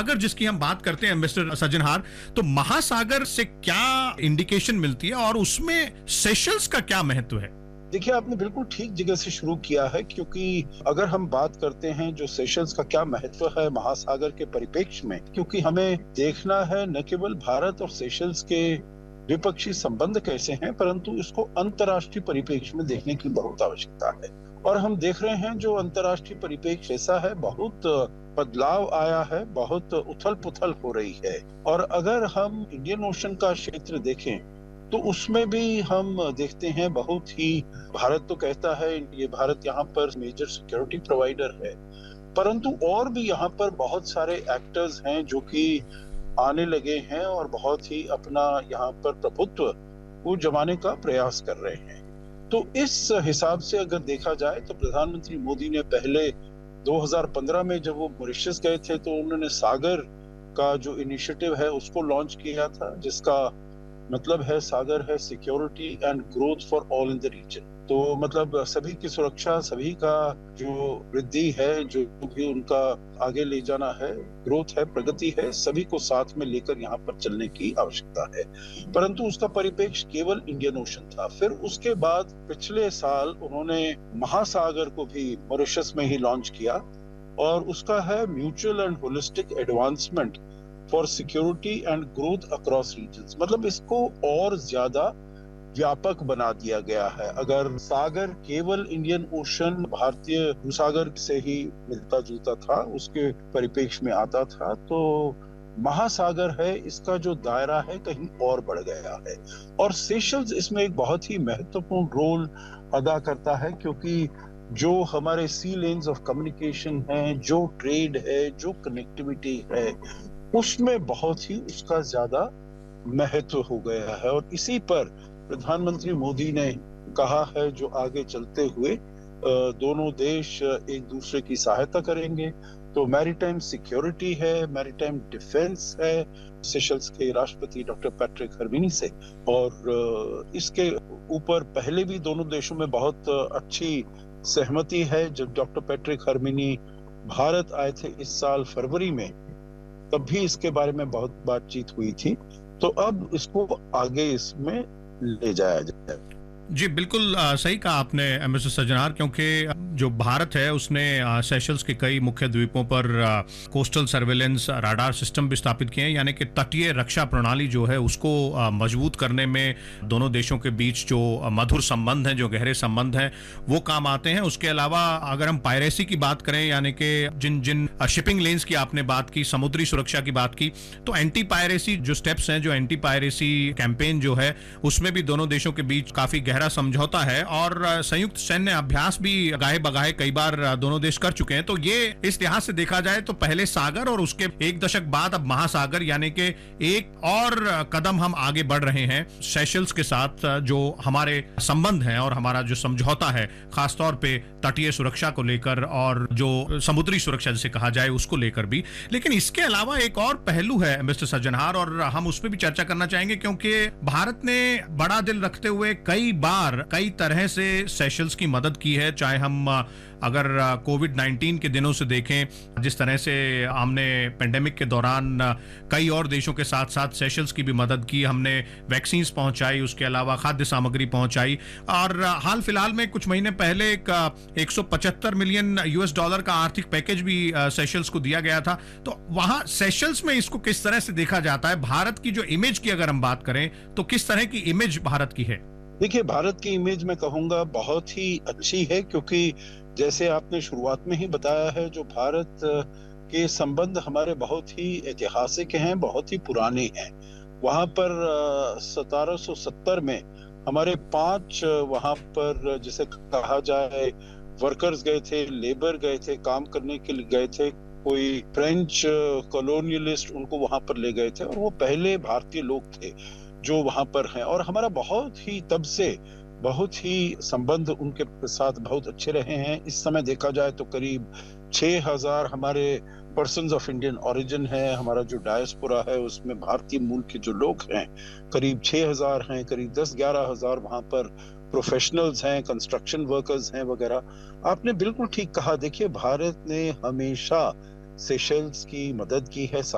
महासागर जिसकी हम बात करते हैं मिस्टर सज्जनहार, तो महासागर से क्या इंडिकेशन मिलती है और उसमें सेशल्स का क्या महत्व है? देखिए, आपने बिल्कुल ठीक जगह से शुरू किया है, क्योंकि अगर हम बात करते हैं जो सेशल्स का क्या महत्व है महासागर के परिप्रेक्ष्य में, क्योंकि हमें देखना है न केवल भारत और सेशल्स के द्विपक्षीय संबंध कैसे हैं, परंतु इसको अंतर्राष्ट्रीय परिप्रेक्ष्य में देखने की बहुत आवश्यकता है। और हम देख रहे हैं जो अंतर्राष्ट्रीय परिप्रेक्ष्य ऐसा है, बहुत बदलाव आया है, बहुत उथल पुथल हो रही है। और अगर हम इंडियन ओशन का क्षेत्र देखें तो उसमें भी हम देखते हैं बहुत ही, भारत तो कहता है ये भारत यहाँ पर मेजर सिक्योरिटी प्रोवाइडर है, परंतु और भी यहाँ पर बहुत सारे एक्टर्स हैं जो कि आने लगे हैं और बहुत ही अपना यहाँ पर प्रभुत्व को जमाने का प्रयास कर रहे हैं। तो इस हिसाब से अगर देखा जाए तो प्रधानमंत्री मोदी ने पहले 2015 में जब वो मॉरिशस गए थे तो उन्होंने सागर का जो इनिशिएटिव है उसको लॉन्च किया था, जिसका मतलब है सागर है security and growth for all in the reason. तो मतलब सभी की सुरक्षा, सभी का जो वृद्धि है, जो भी उनका आगे ले जाना है, ग्रोथ है, प्रगति है, सभी को साथ में लेकर यहाँ पर चलने की आवश्यकता है। परंतु उसका परिप्रेक्ष्य केवल इंडियन ओशन था। फिर उसके बाद पिछले साल उन्होंने महासागर को भी मॉरिशस में ही लॉन्च किया और उसका है mutual and holistic advancement for security and growth across regions. मतलब इसको और ज्यादा व्यापक बना दिया गया है। अगर सागर केवल इंडियन ओशन, भारतीय भूसागर से ही मिलता जुलता था, उसके परिप्रेक्ष्य में आता था, तो महासागर है, इसका जो दायरा है कहीं और बढ़ गया है। और सेशल्स इसमें एक बहुत ही महत्वपूर्ण रोल अदा करता है, क्योंकि जो हमारे सी लेन्स ऑफ कम्युनिकेशन है, जो ट्रेड है, जो कनेक्टिविटी है, उसमें बहुत ही उसका ज्यादा महत्व हो गया है। और इसी पर प्रधानमंत्री मोदी ने कहा है जो आगे चलते हुए दोनों देश एक दूसरे की सहायता करेंगे। तो मैरीटाइम सिक्योरिटी है, मैरीटाइम डिफेंस है, सेशल्स के राष्ट्रपति डॉक्टर पैट्रिक हर्मिनी से। और इसके ऊपर पहले भी दोनों देशों में बहुत अच्छी सहमति है। जब डॉक्टर पैट्रिक हर्मिनी भारत आए थे इस साल फरवरी में, तब भी इसके बारे में बहुत बातचीत हुई थी। तो अब इसको आगे इसमें ले जाया जाए। जी बिल्कुल सही कहा आपने मिस्टर सज्जनहार, क्योंकि जो भारत है उसने सेशल्स के कई मुख्य द्वीपों पर कोस्टल सर्वेलेंस राडार सिस्टम भी स्थापित किए हैं, यानी कि तटीय रक्षा प्रणाली जो है उसको मजबूत करने में दोनों देशों के बीच जो मधुर संबंध हैं, जो गहरे संबंध हैं, वो काम आते हैं। उसके अलावा अगर हम पायरेसी की बात करें, यानी कि जिन जिन शिपिंग लेन्स की आपने बात की, समुद्री सुरक्षा की बात की, तो एंटी पायरेसी जो स्टेप्स हैं, जो एंटी पायरेसी कैंपेन जो है, उसमें भी दोनों देशों के बीच काफी गहरा समझौता है और संयुक्त सैन्य अभ्यास भी गाहे बगाहे कई बार दोनों देश कर चुके हैं। तो ये इस लिहाज से देखा जाए तो पहले सागर और उसके एक दशक बाद अब महासागर, यानी कि एक और कदम हम आगे बढ़ रहे हैं सेशल्स के साथ। जो हमारे संबंध हैं और हमारा जो समझौता है, खासतौर पे तटीय सुरक्षा को लेकर और जो समुद्री सुरक्षा जिसे कहा जाए उसको लेकर भी। लेकिन इसके अलावा एक और पहलू है मिस्टर सज्जनहार, और हम उस पर भी चर्चा करना चाहेंगे, क्योंकि भारत ने बड़ा दिल रखते हुए कई बार कई तरह से सेशल्स की मदद की है। चाहे हम अगर कोविड-19 के दिनों से देखें, जिस तरह से हमने पेंडेमिक के दौरान कई और देशों के साथ साथ सेशल्स की भी मदद की, हमने वैक्सीन्स पहुंचाई, उसके अलावा खाद्य सामग्री पहुंचाई, और हाल फिलहाल में कुछ महीने पहले एक 175 मिलियन यूएस डॉलर का आर्थिक पैकेज भी सेशल्स को दिया गया था। तो वहां सेशल्स में इसको किस तरह से देखा जाता है? भारत की जो इमेज की अगर हम बात करें तो किस तरह की इमेज भारत की है? देखिए, भारत की इमेज मैं कहूंगा बहुत ही अच्छी है, क्योंकि जैसे आपने शुरुआत में ही बताया है, जो भारत के संबंध हमारे बहुत ही ऐतिहासिक हैं, बहुत ही पुराने हैं। वहां पर 1770 में हमारे 5 वहां पर जिसे कहा जाए वर्कर्स गए थे, लेबर गए थे, काम करने के लिए गए थे। कोई फ्रेंच कॉलोनियलिस्ट उनको वहां पर ले गए थे और वो पहले भारतीय लोग थे जो वहां पर हैं। और हमारा बहुत ही तब से बहुत ही संबंध उनके साथ बहुत अच्छे रहे हैं। इस समय देखा जाए तो करीब 6000 हमारे पर्सन्स ऑफ इंडियन ओरिजिन है। हमारा जो डायस्पोरा है उसमें भारतीय मूल के जो लोग हैं करीब 6000 हैं, करीब 10-11 हजार वहां पर प्रोफेशनल्स हैं, कंस्ट्रक्शन वर्कर्स हैं वगैरह। आपने बिल्कुल ठीक कहा। देखिए, भारत ने हमेशा सेशल्स की मदद की है।